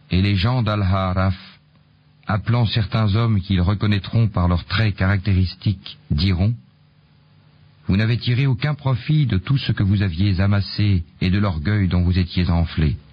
Et les gens d'Al-Haraf, appelant certains hommes qu'ils reconnaîtront par leurs traits caractéristiques, diront: Vous n'avez tiré aucun profit de tout ce que vous aviez amassé et de l'orgueil dont vous étiez enflés.